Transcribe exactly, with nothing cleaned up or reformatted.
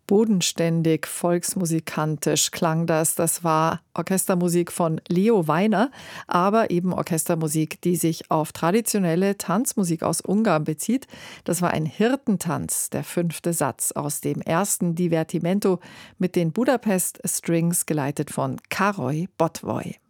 Bodenständig, volksmusikantisch klang das. Das war Orchestermusik von Leo Weiner, aber eben Orchestermusik, die sich auf traditionelle Tanzmusik aus Ungarn bezieht. Das war ein Hirtentanz, der fünfte Satz aus dem ersten Divertimento mit den Budapest Strings, geleitet von Károly Botwoy.